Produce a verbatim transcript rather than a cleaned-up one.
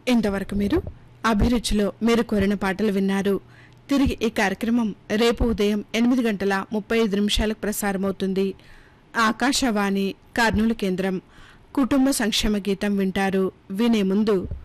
ఇంతవరకు మీరు అభిరుచిలో మీరు కోరిన పాటలు విన్నారు. తిరిగి ఈ కార్యక్రమం రేపు ఉదయం ఎనిమిది గంటల ముప్పై ఐదు నిమిషాలకు ప్రసారమవుతుంది. ఆకాశవాణి కర్నూలు కేంద్రం కుటుంబ సంక్షేమ గీతం వింటారు. వినే ముందు